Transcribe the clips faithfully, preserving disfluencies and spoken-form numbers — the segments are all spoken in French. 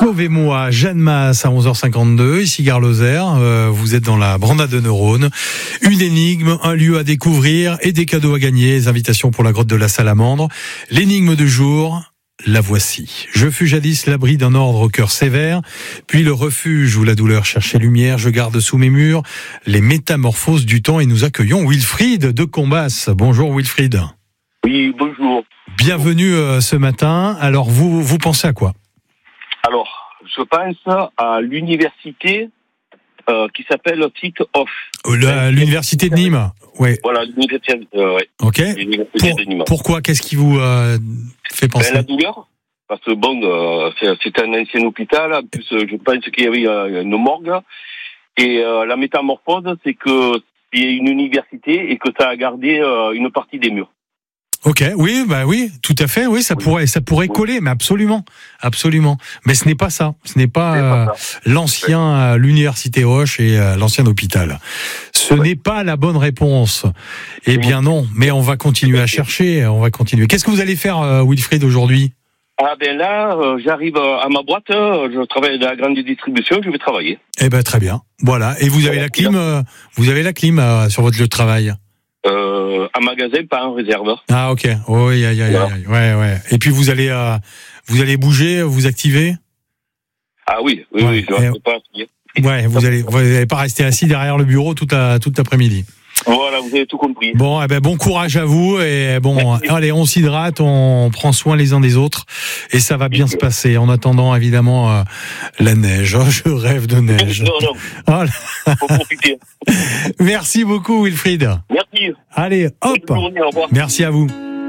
Sauvez-moi, Jeanne Masse à onze heures cinquante-deux, ici Gare Lozère, euh, vous êtes dans la Branda de Neuronne. Une énigme, un lieu à découvrir et des cadeaux à gagner, les invitations pour la grotte de la Salamandre. L'énigme du jour, la voici. Je fus jadis l'abri d'un ordre au cœur sévère, puis le refuge où la douleur cherchait lumière. Je garde sous mes murs les métamorphoses du temps et nous accueillons Wilfried de Combas. Bonjour Wilfried. Oui, bonjour. Bienvenue euh, ce matin. Alors vous, vous pensez à quoi ? Alors, je pense à l'université euh, qui s'appelle Tite-Off. La, l'université de Nîmes. Oui. Voilà, l'université euh, ouais. Ok. L'université Pour, de Nîmes. Pourquoi ? Qu'est-ce qui vous euh, fait penser ? Ben, la douleur, parce que bon, euh, c'est, c'est un ancien hôpital. En plus, je pense qu'il y avait euh, une morgue. Et euh, la métamorphose, c'est que c'est une université et que ça a gardé euh, une partie des murs. Ok, oui, bah oui, tout à fait, oui, ça oui. pourrait, ça pourrait oui. coller, mais absolument, absolument. Mais ce n'est pas ça, ce n'est pas, c'est euh, pas ça. l'ancien euh, l'université Hoche et euh, l'ancien hôpital. Ce ouais. n'est pas la bonne réponse. Eh bien non, mais on va continuer à chercher, on va continuer. Qu'est-ce que vous allez faire, euh, Wilfried, aujourd'hui ? Ah ben là, euh, j'arrive à ma boîte, euh, je travaille dans la grande distribution, je vais travailler. Eh ben très bien, voilà. Et vous avez voilà, la clim, euh, vous avez la clim euh, sur votre lieu de travail ? Euh, un magasin, pas en réserve. Ah ok, oui, aïe, aïe, aïe, ouais, ouais. Et puis vous allez, euh, vous allez bouger, vous activer ? Ah oui, oui, ouais. oui, je ne peux pas. Ouais, vous allez, vous allez pas rester assis derrière le bureau toute la, toute l'après-midi. Voilà, vous avez tout compris. Bon, eh ben bon courage à vous et bon, merci. Allez, on s'hydrate, on prend soin les uns des autres et ça va bien se passer. En attendant, évidemment, euh, la neige. Oh, je rêve de neige. Non, non. Oh là. Faut profiter. Merci beaucoup, Wilfried. Merci. Allez, hop. Bonne journée, au revoir. Merci à vous.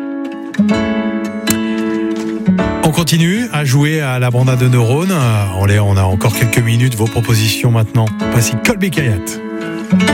On continue à jouer à la Branda de Neuronne. On a encore quelques minutes. Vos propositions maintenant. Voici Colby Kayat.